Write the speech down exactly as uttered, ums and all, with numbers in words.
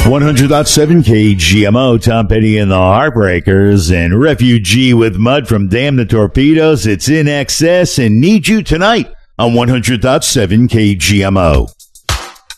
one hundred point seven K G M O, Tom Petty and the Heartbreakers, and Refugee with Mud from Damn the Torpedoes. It's In Excess and Need You Tonight on one hundred point seven K G M O.